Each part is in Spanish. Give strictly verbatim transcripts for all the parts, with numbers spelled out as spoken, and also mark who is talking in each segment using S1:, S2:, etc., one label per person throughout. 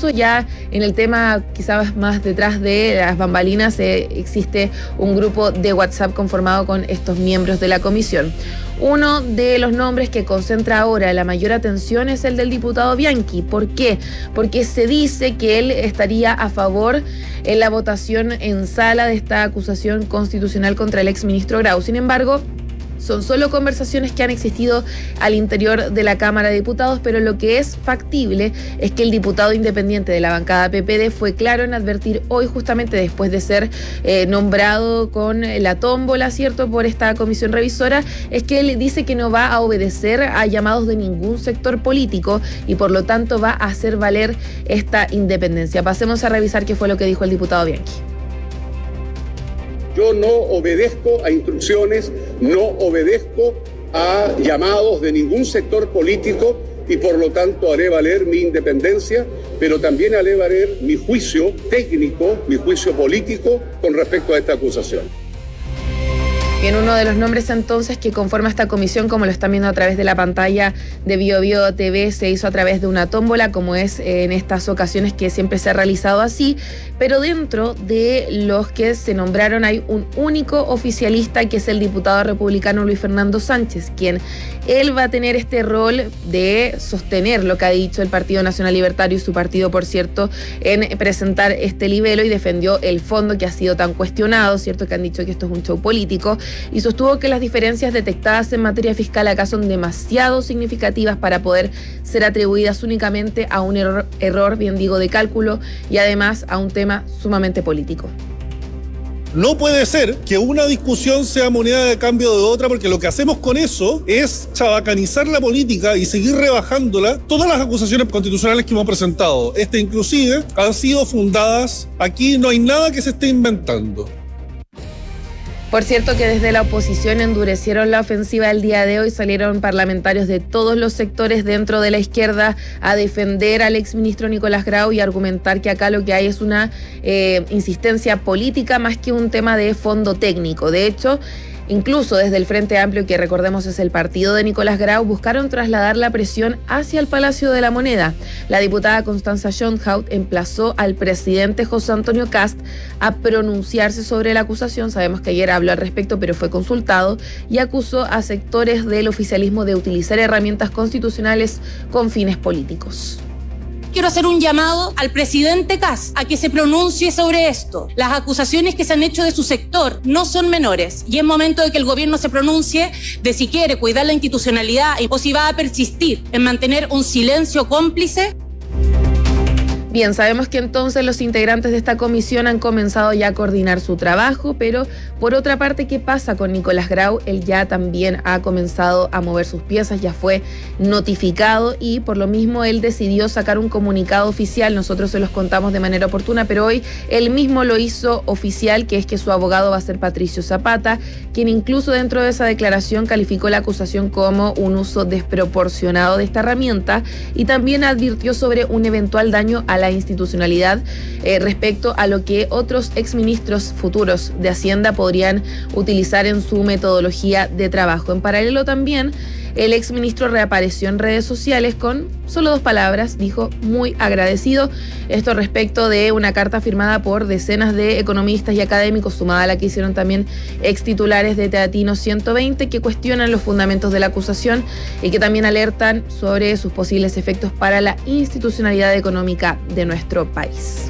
S1: eso, ya en el tema quizás más detrás de las bambalinas eh, existe un grupo de WhatsApp conformado con estos miembros de la comisión. Uno de los nombres que concentra ahora la mayor atención es el del diputado Bianchi. ¿Por qué? Porque se dice que él estaría a favor en la votación en sala de esta acusación constitucional contra el exministro Grau. Sin embargo, son solo conversaciones que han existido al interior de la Cámara de Diputados, pero lo que es factible es que el diputado independiente de la bancada P P D fue claro en advertir hoy, justamente después de ser eh, nombrado con la tómbola, ¿cierto?, por esta comisión revisora, es que él dice que no va a obedecer a llamados de ningún sector político y por lo tanto va a hacer valer esta independencia. Pasemos a revisar qué fue lo que dijo el diputado Bianchi.
S2: Yo no obedezco a instrucciones, no obedezco a llamados de ningún sector político y por lo tanto haré valer mi independencia, pero también haré valer mi juicio técnico, mi juicio político con respecto a esta acusación.
S1: Bien, uno de los nombres entonces que conforma esta comisión, como lo están viendo a través de la pantalla de Bio Bio T V, se hizo a través de una tómbola, como es en estas ocasiones que siempre se ha realizado así, pero dentro de los que se nombraron hay un único oficialista, que es el diputado republicano Luis Fernando Sánchez, quien él va a tener este rol de sostener lo que ha dicho el Partido Nacional Libertario y su partido, por cierto, en presentar este libelo, y defendió el fondo que ha sido tan cuestionado, ¿cierto?, que han dicho que esto es un show político, y sostuvo que las diferencias detectadas en materia fiscal acá son demasiado significativas para poder ser atribuidas únicamente a un error, error, bien digo, de cálculo, y además a un tema sumamente político.
S3: No puede ser que una discusión sea moneda de cambio de otra, porque lo que hacemos con eso es chabacanizar la política y seguir rebajándola. Todas las acusaciones constitucionales que hemos presentado, este inclusive, han sido fundadas. Aquí no hay nada que se esté inventando.
S1: Por cierto que desde la oposición endurecieron la ofensiva el día de hoy, salieron parlamentarios de todos los sectores dentro de la izquierda a defender al exministro Nicolás Grau y argumentar que acá lo que hay es una eh, insistencia política más que un tema de fondo técnico. De hecho, incluso desde el Frente Amplio, que recordemos es el partido de Nicolás Grau, buscaron trasladar la presión hacia el Palacio de la Moneda. La diputada Constanza Schoenhout emplazó al presidente José Antonio Kast a pronunciarse sobre la acusación. Sabemos que ayer habló al respecto, pero fue consultado, y acusó a sectores del oficialismo de utilizar herramientas constitucionales con fines políticos.
S4: Quiero hacer un llamado al presidente Kast a que se pronuncie sobre esto. Las acusaciones que se han hecho de su sector no son menores y es momento de que el gobierno se pronuncie de si quiere cuidar la institucionalidad o si va a persistir en mantener un silencio cómplice.
S1: Bien, sabemos que entonces los integrantes de esta comisión han comenzado ya a coordinar su trabajo, pero por otra parte, ¿qué pasa con Nicolás Grau? Él ya también ha comenzado a mover sus piezas, ya fue notificado y por lo mismo él decidió sacar un comunicado oficial. Nosotros se los contamos de manera oportuna, pero hoy él mismo lo hizo oficial, que es que su abogado va a ser Patricio Zapata, quien incluso dentro de esa declaración calificó la acusación como un uso desproporcionado de esta herramienta y también advirtió sobre un eventual daño a la la institucionalidad eh, respecto a lo que otros exministros futuros de Hacienda podrían utilizar en su metodología de trabajo. En paralelo también, el exministro reapareció en redes sociales con solo dos palabras, dijo muy agradecido. Esto respecto de una carta firmada por decenas de economistas y académicos, sumada a la que hicieron también ex titulares de Teatinos ciento veinte, que cuestionan los fundamentos de la acusación y que también alertan sobre sus posibles efectos para la institucionalidad económica de nuestro país.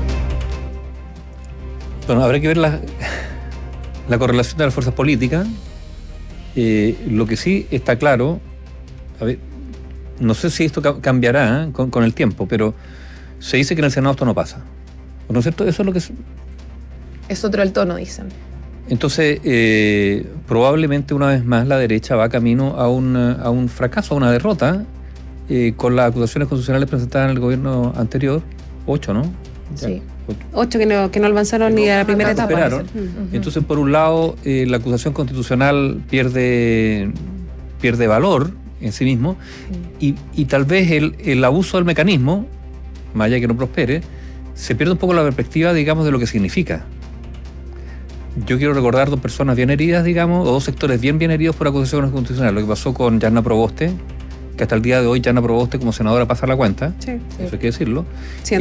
S5: Bueno, habrá que ver la, la correlación de las fuerzas políticas. Eh, lo que sí está claro, a ver, no sé si esto cambiará ¿eh? con, con el tiempo, pero se dice que en el Senado esto no pasa. ¿No es cierto? Eso es lo que es.
S1: Es otro el tono, dicen.
S5: Entonces, eh, probablemente una vez más la derecha va camino a un, a un fracaso, a una derrota, eh, con las acusaciones constitucionales presentadas en el gobierno anterior, ocho, ¿no?
S1: Ya. Sí.
S6: Ocho que no, que no avanzaron ni a la primera etapa.
S5: Uh-huh. Entonces, por un lado, eh, la acusación constitucional pierde, pierde valor en sí mismo, uh-huh. y, y tal vez el, el abuso del mecanismo, más allá de que no prospere, se pierde un poco la perspectiva, digamos, de lo que significa. Yo quiero recordar dos personas bien heridas, digamos, o dos sectores bien bien heridos por acusaciones constitucionales. Lo que pasó con Yarna Proboste, que hasta el día de hoy Yarna Proboste como senadora pasa la cuenta, sí, sí. Eso hay que decirlo. Sí.